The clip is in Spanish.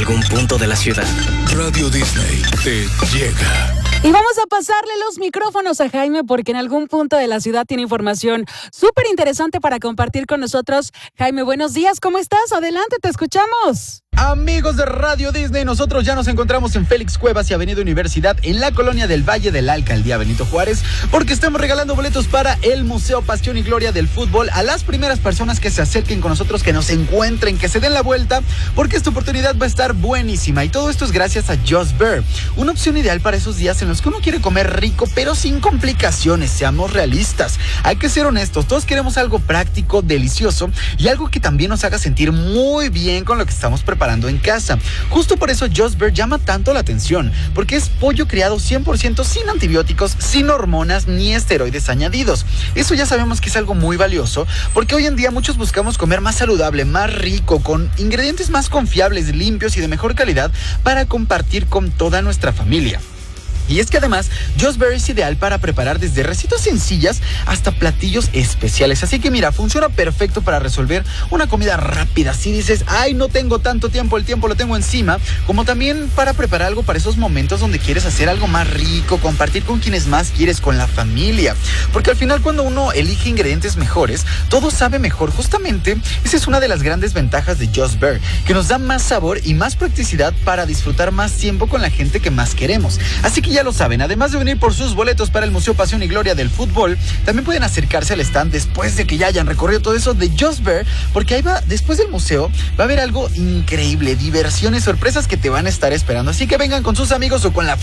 algún punto de la ciudad. Radio Disney te llega. Y vamos a pasarle los micrófonos a Jaime porque en algún punto de la ciudad tiene información súper interesante para compartir con nosotros. Jaime, buenos días, ¿cómo estás? Adelante, te escuchamos. Amigos de Radio Disney, nosotros ya nos encontramos en Félix Cuevas y Avenida Universidad en la colonia del Valle de la Alcaldía Benito Juárez, porque estamos regalando boletos para el Museo Pasión y Gloria del Fútbol a las primeras personas que se acerquen con nosotros, que nos encuentren, que se den la vuelta, porque esta oportunidad va a estar buenísima. Y todo esto es gracias a Just Bear, una opción ideal para esos días en los que uno quiere comer rico pero sin complicaciones. Seamos realistas, hay que ser honestos, todos queremos algo práctico, delicioso y algo que también nos haga sentir muy bien con lo que estamos preparando en casa. Justo por eso Just Bear llama tanto la atención, porque es pollo criado 100% sin antibióticos, sin hormonas ni esteroides añadidos. Eso ya sabemos que es algo muy valioso, porque hoy en día muchos buscamos comer más saludable, más rico, con ingredientes más confiables, limpios y de mejor calidad para compartir con toda nuestra familia. Y es que además, Just Bear es ideal para preparar desde recetas sencillas hasta platillos especiales. Así que mira, funciona perfecto para resolver una comida rápida. Si dices, ay, no tengo tanto tiempo, el tiempo lo tengo encima. Como también para preparar algo para esos momentos donde quieres hacer algo más rico, compartir con quienes más quieres, con la familia. Porque al final cuando uno elige ingredientes mejores, todo sabe mejor. Justamente, esa es una de las grandes ventajas de Just Bear, que nos da más sabor y más practicidad para disfrutar más tiempo con la gente que más queremos. Así que ya lo saben, además de venir por sus boletos para el Museo Pasión y Gloria del Fútbol, también pueden acercarse al stand después de que ya hayan recorrido todo eso de Just Bear, porque ahí va, después del museo, va a haber algo increíble, diversiones, sorpresas que te van a estar esperando. Así que vengan con sus amigos o con la